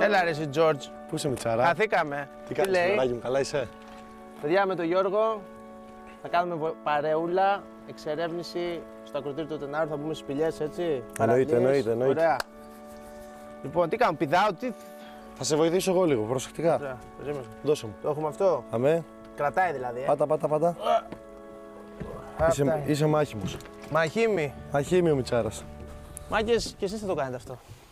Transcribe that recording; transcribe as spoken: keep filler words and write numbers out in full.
Έλα ρε εσύ Τζόρτζ. Πού είσαι Μιτσάρα? Χαθήκαμε. Τι κάνεις μαλάκι μου, καλά είσαι? Παιδιά, με τον Γιώργο θα κάνουμε παρεούλα, εξερεύνηση στο ακροτήριο του Τενάρου, θα μπούμε στις σπηλιές, έτσι. Εννοείται, εννοείται, εννοείται. Ωραία. Λοιπόν, τι κάνουμε, πηδάω, τι... Θα σε βοηθήσω εγώ λίγο, προσεκτικά. Ωραία, περίμενε. Δώσε μου. Το έχουμε αυτό. Αμέ. Κρατάει δηλαδή, ε. Πάτα, πάτα, πάτα. Είσαι, είσαι μάχημος. Μαχήμι. Μαχήμι ο Μιτσάρας. Μάγκες, και εσείς θα το κάνετε αυτό.